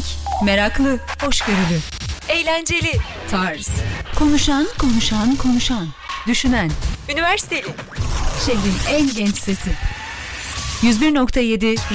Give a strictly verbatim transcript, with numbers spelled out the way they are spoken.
Dinamik, meraklı, hoşgörülü, eğlenceli, tarz. Konuşan, konuşan, konuşan. Düşünen, üniversiteli. Şehrin en genç sesi. yüz bir nokta yedi